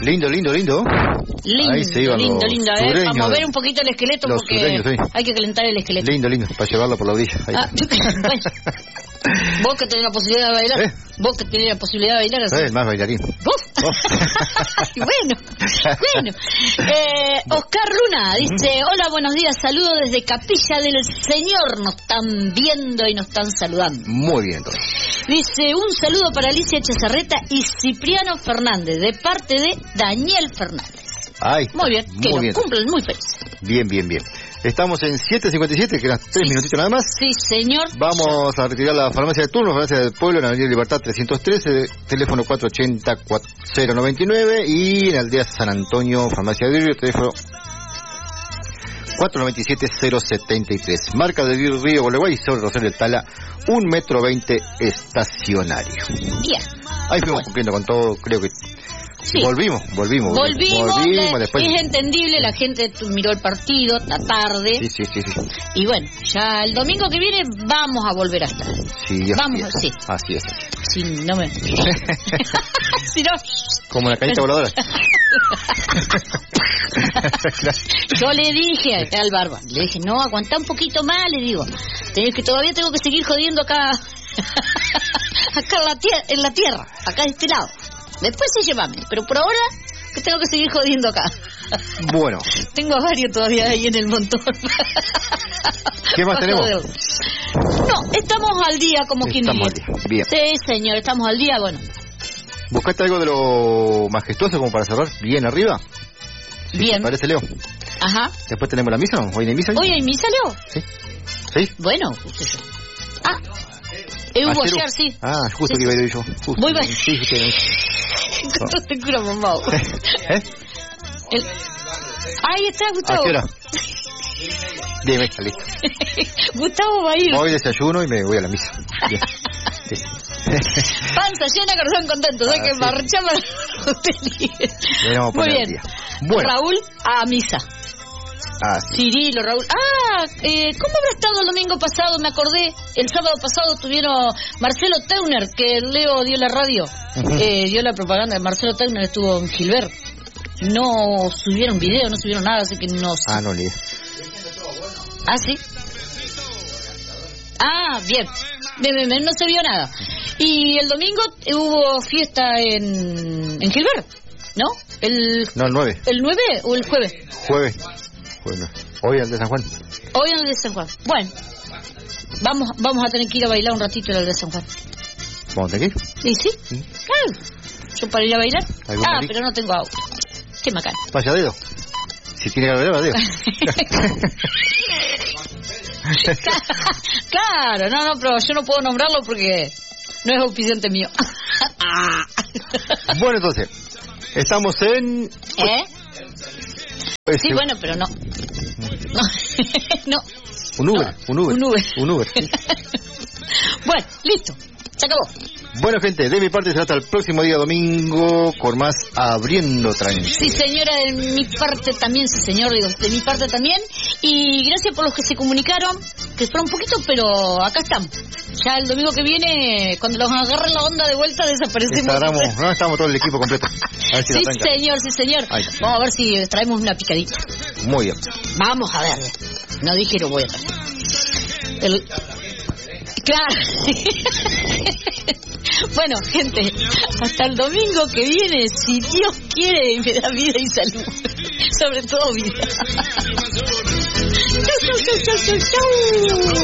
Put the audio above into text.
Lindo. Lindo. Ahí se iban Lindo. sureños, Vamos a ver un poquito el esqueleto porque sureños, sí. hay que calentar el esqueleto. Lindo, para llevarlo por la orilla. Ahí. Bueno. Vos que tenés la posibilidad de bailar. Vos que tenés la posibilidad de bailar así. El más bailarín. ¿Vos? Bueno. Oscar Luna dice: hola, buenos días, saludos desde Capilla del Señor. Nos están viendo y nos están saludando. Muy bien, entonces. Dice: un saludo para Alicia Chazarreta y Cipriano Fernández, de parte de Daniel Fernández. Ay, muy bien, que muy lo cumplen muy feliz. Bien. Estamos en 7:57, que eran 3 minutitos nada más. Sí, señor. Vamos a retirar la farmacia de turno, farmacia del pueblo, en Avenida Libertad 313, teléfono 480-099, y en Aldea San Antonio, farmacia de vidrio, teléfono 497-073. Marca de Río Gualeguay, sobre Rosario Tala, 1,20 m estacionario. Bien. Ahí fuimos cumpliendo con todo, creo que... Sí. Volvimos. Después... Es entendible, la gente miró el partido, la tarde. Sí. Y bueno, ya el domingo que viene vamos a volver a estar. Sí, así es. Si no me... si no... Como la cañita voladora. Yo le dije al barba, le dije, no, aguantá un poquito más, le digo. Todavía tengo que seguir jodiendo acá. Acá en la tierra, acá de este lado. Después sí llévame, pero por ahora que tengo que seguir jodiendo acá. Bueno. Tengo a varios todavía ahí en el montón. ¿Qué más tenemos? No, estamos al día como quien dice. Estamos al día, bien. Sí, señor, estamos al día, bueno. ¿Buscaste algo de lo majestuoso como para cerrar? Bien arriba. Bien. ¿Te parece, Leo? Ajá. Después tenemos la misa, ¿no? ¿Hoy hay misa? ¿Hoy hay misa, Leo? Sí. Bueno, qué sé yo. Hubo ayer, sí. Justo que iba a ir yo. Muy bien. Sí, justo. No te cura, mamá. Ahí está, Gustavo. ¿A qué hora? Dime, está listo. Gustavo va a ir. Hoy desayuno y me voy a la misa. Bien. Sí. Panza llena, corazón contento. ¿Sabes que marchamos? Muy bien. Bueno. Raúl a misa. Sí. Cirilo, Raúl. ¿Cómo habrá estado el domingo pasado? Me acordé. El sábado pasado tuvieron Marcelo Teuner, que Leo dio la radio. Dio la propaganda. Marcelo Teuner estuvo en Gilbert. No subieron video, no subieron nada, así que no sé. No leí. ¿Sí? Bien. No se vio nada. Y el domingo hubo fiesta en Gilbert, ¿no? El 9. ¿El 9 o el jueves? Jueves. Bueno, hoy al de San Juan. Hoy al de San Juan. Bueno, vamos a tener que ir a bailar un ratito al de San Juan. ¿Vamos a tener que ir? Sí. Claro. Yo para ir a bailar. Pero no tengo auto. Qué macana. Vaya dedo. Si tiene que bailar, va dedo. Claro, no, pero yo no puedo nombrarlo porque no es auspiciante mío. Bueno, entonces, estamos en... Sí, bueno, pero no. No. Un Uber. Bueno, listo. Se acabó. Bueno, gente, de mi parte será hasta el próximo día domingo con más Abriendo Tranque. Sí, señora, de mi parte también, sí, señor, digo, de mi parte también. Y gracias por los que se comunicaron, que fueron un poquito, pero acá estamos. Ya el domingo que viene, cuando los agarren la onda de vuelta, desaparecemos. Estamos todo el equipo completo. A ver si sí, señor. Vamos a ver si traemos una picadita. Muy bien. Vamos a ver. No dije lo voy a traer. Claro. Bueno, gente, hasta el domingo que viene, si Dios quiere, me da vida y salud. Sobre todo vida. Chau.